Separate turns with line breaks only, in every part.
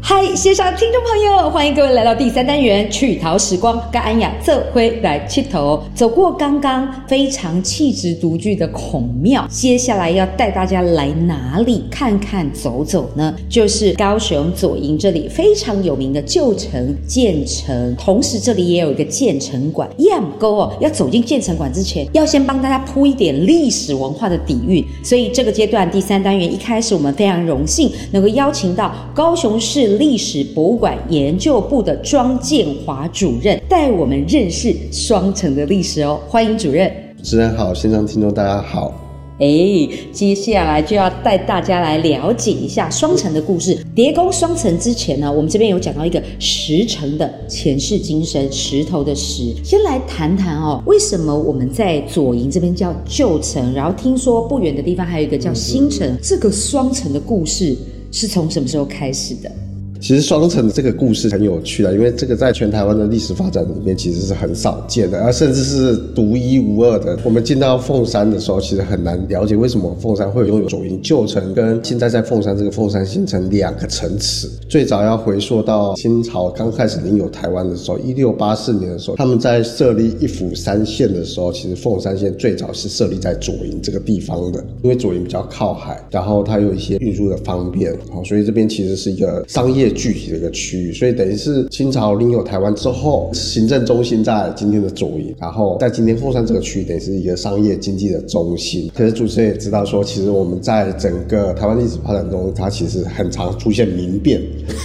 嗨，线上听众朋友，欢迎各位来到第3单元趣逃时光，跟安雅这回来七头。走过刚刚非常气质独具的孔庙，接下来要带大家来哪里看看走走呢？就是高雄左营这里非常有名的旧城建成，同时这里也有一个建成馆。要走进建成馆之前，要先帮大家铺一点历史文化的底蕴，所以这个阶段第3单元一开始，我们非常荣幸能够邀请到高雄市历史博物馆研究部的庄建华主任，带我们认识双城的历史哦。欢迎主任。
主持人好，线上听众大家好。
接下来就要带大家来了解一下双城的故事。叠宫双城之前呢，我们这边有讲到一个石城的前世今生，石头的石。先来谈谈为什么我们在左营这边叫旧城，然后听说不远的地方还有一个叫新城，这个双城的故事是从什么时候开始的？
其实双城这个故事很有趣的，因为这个在全台湾的历史发展里面其实是很少见的，甚至是独一无二的。我们进到凤山的时候，其实很难了解为什么凤山会拥有左营旧城跟现在在凤山这个凤山新城2个城池。最早要回溯到清朝刚开始领有台湾的时候，1684年的时候，他们在设立一府3县的时候，其实凤山县最早是设立在左营这个地方的，因为左营比较靠海，然后它有一些运输的方便，所以这边其实是一个商业聚集的一个区域，所以等于是清朝领有台湾之后，行政中心在今天的左营，然后在今天凤山这个区域等于是一个商业经济的中心。可是主持人也知道说，其实我们在整个台湾历史发展中，它其实很常出现民变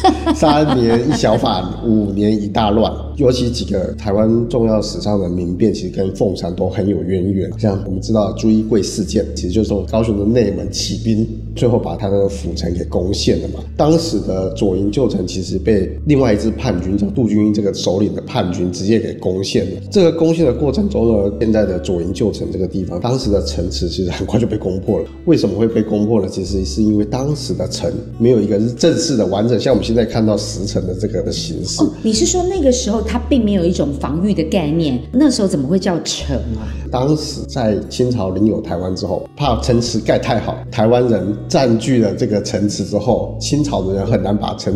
，3年一小反，5年一大乱，尤其几个台湾重要史上的民变，其实跟凤山都很有渊源。像我们知道朱一贵事件，其实就是从高雄的内门起兵，最后把他的府城给攻陷了嘛。当时的左营旧城其实被另外一支叛军叫杜君英这个首领的叛军直接给攻陷了。这个攻陷的过程中呢，现在的左营旧城这个地方，当时的城池其实很快就被攻破了。为什么会被攻破呢？其实是因为当时的城没有一个正式的完整，像我们现在看到石城的这个的形式。
你是说那个时候它并没有一种防御的概念，那时候怎么会叫城啊？
当时在清朝领有台湾之后，怕城池盖太好，台湾人占据了这个城池之后，清朝的人很难把城